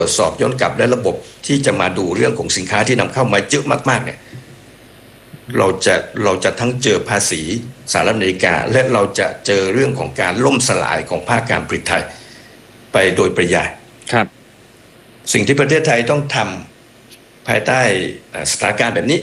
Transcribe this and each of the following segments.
ตรวจสอบย้อนกลับและระบบที่จะมาดูเรื่องของสินค้าที่นำเข้ามาเยอะมากๆเนี่ยเราจะทั้งเจอภาษีสหรัฐอเมริกาและเราจะเจอเรื่องของการล่มสลายของภาคการผลิตไทยไปโดยปริยายครับสิ่งที่ประเทศไทยต้องทำภายใต้สถานการณ์แบบนี้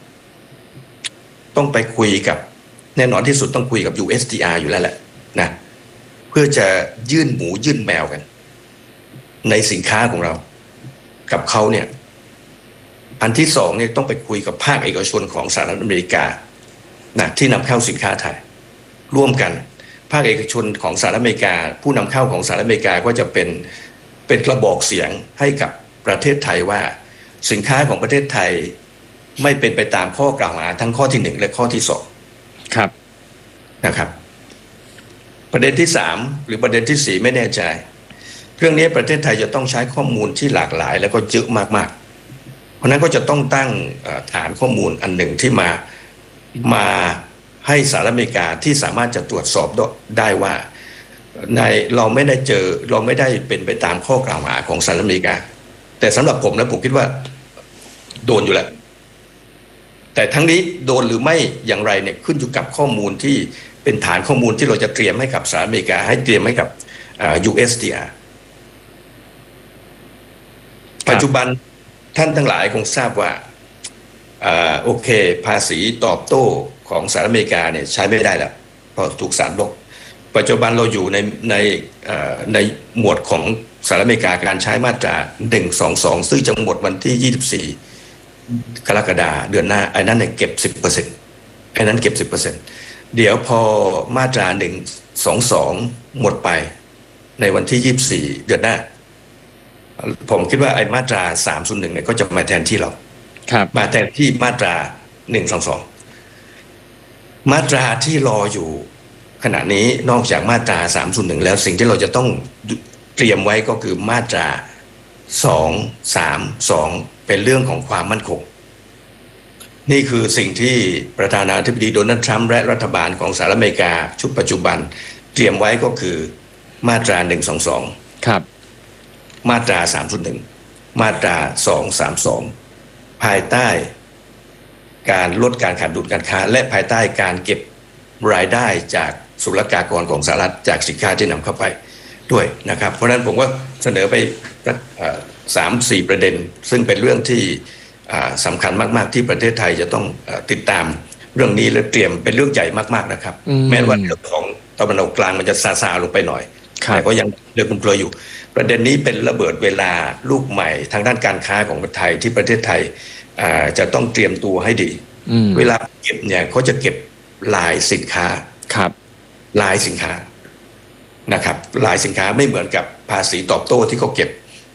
ต้องไปคุยกับแน่นอนที่สุดต้องคุยกับ USTR อยู่แล้วแหละนะเพื่อจะยื่นหมูยื่นแมวกันในสินค้าของเรากับเขาเนี่ยอันที่สองเนี่ยต้องไปคุยกับภาคเอกชนของสหรัฐอเมริกานะที่นำเข้าสินค้าไทยร่วมกันภาคเอกชนของสหรัฐอเมริกาผู้นำเข้าของสหรัฐอเมริกาก็จะเป็นกระบอกเสียงให้กับประเทศไทยว่าสินค้าของประเทศไทยไม่เป็นไปตามข้อกล่าวหาทั้งข้อที่1และข้อที่2 ครับนะครับประเด็นที่3หรือประเด็นที่4ไม่แน่ใจเรื่องนี้ประเทศไทยจะต้องใช้ข้อมูลที่หลากหลายแล้วก็เยอะมากๆเพราะนั้นก็จะต้องตั้งฐานข้อมูลอันหนึ่งที่มาให้สหรัฐอเมริกาที่สามารถจะตรวจสอบได้ว่าเราไม่ได้เป็นไปตามข้อกล่าวหาของสหรัฐอเมริกาแต่สำหรับผมนะผมคิดว่าโดนอยู่แล้วแต่ทั้งนี้โดนหรือไม่อย่างไรเนี่ยขึ้นอยู่กับข้อมูลที่เป็นฐานข้อมูลที่เราจะเตรียมให้กับสหรัฐอเมริกาให้เตรียมให้กับUSTR ปัจจุบันท่านทั้งหลายคงทราบว่าโอเคภาษีตอบโต้ของสหรัฐอเมริกาเนี่ยใช้ไม่ได้แล้วเพราะถูกศาลบล็อกปัจจุบันเราอยู่ในหมวดของสหรัฐอเมริกาการใช้มาตรา122ซึ่งจะหมดวันที่24กรกฎาคมเดือนหน้าไอ้นั้นเนี่ยเก็บ 10% ไอ้นั้นเก็บ 10% เดี๋ยวพอมาตรา122หมดไปในวันที่24เดือนหน้าผมคิดว่าไอ้มาตรา301เนี่ยก็จะมาแทนที่เรามาแทนที่มาตรา122มาตราที่รออยู่ขณะนี้นอกจากมาตรา301แล้วสิ่งที่เราจะต้องเตรียมไว้ก็คือมาตรา232เป็นเรื่องของความมั่นคงนี่คือสิ่งที่ประธานาธิบดีโดนัลด์ทรัมป์และรัฐบาลของสหรัฐอเมริกาชุดปัจจุบันเตรียมไว้ก็คือมาตรา122 ครับมาตรา301มาตรา232ภายใต้การลดการขาดดุลการค้าและภายใต้การเก็บรายได้จากศุลกากรของสหรัฐจากสินค้าที่นำเข้าไปด้วยนะครับเพราะฉะนั้นผมก็เสนอไป3-4 ประเด็นซึ่งเป็นเรื่องที่สำคัญมากๆที่ประเทศไทยจะต้องติดตามเรื่องนี้และเตรียมเป็นเรื่องใหญ่มากๆนะครับแม้ว่าเรื่องของตะวันออกกลางมันจะซาลงไปหน่อยแต่ก็ยังเดือดเกลืออยู่ประเด็นนี้เป็นระเบิดเวลาลูกใหม่ทางด้านการค้าของประเทศไทยที่ประเทศไทยจะต้องเตรียมตัวให้ดีเวลาเก็บเนี่ยเขาจะเก็บลายสินค้าลายสินค้านะครับลายสินค้าไม่เหมือนกับภาษีตอบโต้ที่เขาเก็บ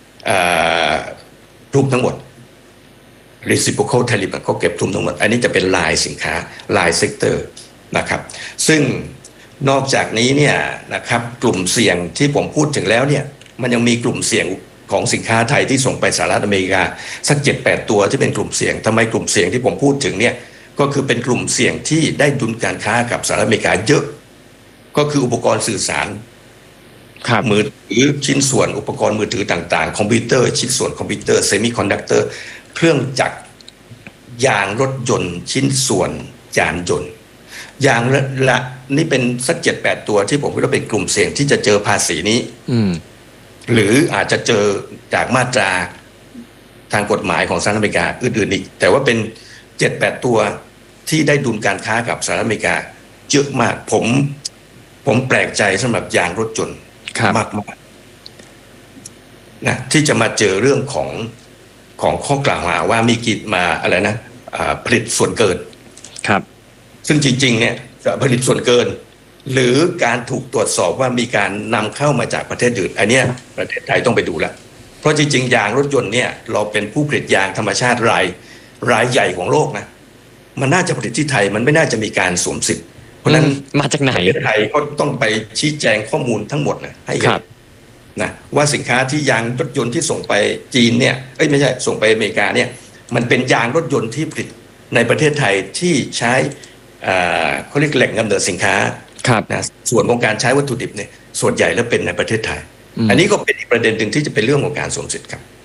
ทุกทั้งหมด reciprocal tariff เขาเก็บทุกทั้งหมดอันนี้จะเป็นลายสินค้าลายเซกเตอร์นะครับซึ่งนอกจากนี้เนี่ยนะครับกลุ่มเสี่ยงที่ผมพูดถึงแล้วเนี่ยมันยังมีกลุ่มเสี่ยงของสินค้าไทยที่ส่งไปสหรัฐอเมริกาสัก 7-8 ตัวที่เป็นกลุ่มเสี่ยงทำไมกลุ่มเสี่ยงที่ผมพูดถึงเนี่ยก็คือเป็นกลุ่มเสี่ยงที่ได้ดุลการค้ากับสหรัฐอเมริกาเยอะก็คืออุปกรณ์สื่อสารมือถือชิ้นส่วนอุปกรณ์มือถือต่างๆคอมพิวเตอร์ชิ้นส่วนคอมพิวเตอร์เซมิคอนดักเตอร์เครื่องจักรยางรถยนต์ชิ้นส่วนยานยนต์อย่างละนี่เป็นสัก 7-8 ตัวที่ผมคิดว่าเป็นกลุ่มเสี่ยงที่จะเจอภาษีนี้หรืออาจจะเจอจากมาตราทางกฎหมายของสหรัฐอเมริกาอื่นๆอีกแต่ว่าเป็น 7-8 ตัวที่ได้ดุลการค้ากับสหรัฐอเมริกาเยอะมากผมแปลกใจสำหรับยางรถยนต์มากๆนะที่จะมาเจอเรื่องของข้อกล่าวหาว่ามีกิจมาอะไรนะผลิตส่วนเกินครับซึ่งจริงๆเนี่ยผลิตส่วนเกินหรือการถูกตรวจสอบว่ามีการนำเข้ามาจากประเทศอื่นอันนี้ประเทศไทยต้องไปดูแล้วเพราะจริงๆยางรถยนต์เนี่ยเราเป็นผู้ผลิตยางธรรมชาติรายใหญ่ของโลกนะมันน่าจะผลิตที่ไทยมันไม่น่าจะมีการสวมสิทธิ์เพราะนั้นมาจากไหนไทยก็ต้องไปชี้แจงข้อมูลทั้งหมดนะให้เห็นนะว่าสินค้าที่ยางรถยนต์ที่ส่งไปจีนเนี่ยไม่ใช่ส่งไปอเมริกาเนี่ยมันเป็นยางรถยนต์ที่ผลิตในประเทศไทยที่ใช้เขาเรียกแหล่งกำเนิดสินค้านะส่วนของการใช้วัตถุดิบเนี่ยส่วนใหญ่แล้วเป็นในประเทศไทยอันนี้ก็เป็นอีกประเด็นหนึ่งที่จะเป็นเรื่องของการสวมสิทธิ์ครับ